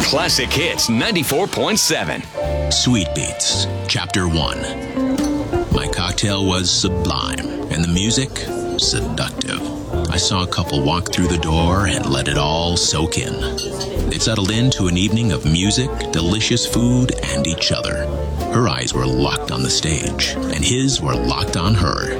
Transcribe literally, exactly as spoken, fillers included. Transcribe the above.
Classic Hits ninety-four point seven. Sweet Beats, Chapter one. My cocktail was sublime, and the music, seductive. I saw a couple walk through the door and let it all soak in. They settled into an evening of music, delicious food, and each other. Her eyes were locked on the stage, and his were locked on her.